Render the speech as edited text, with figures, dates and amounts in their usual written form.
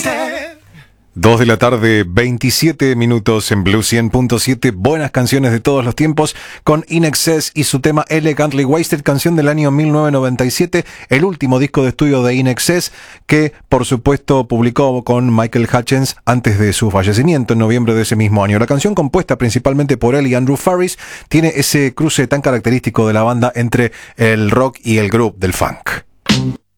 2 de la tarde, 27 minutos en Blue 100.7. Buenas canciones de todos los tiempos con In Excess y su tema Elegantly Wasted, canción del año 1997, el último disco de estudio de In Excess, que por supuesto publicó con Michael Hutchence antes de su fallecimiento en noviembre de ese mismo año. La canción, compuesta principalmente por él y Andrew Farris, tiene ese cruce tan característico de la banda entre el rock y el groove del funk.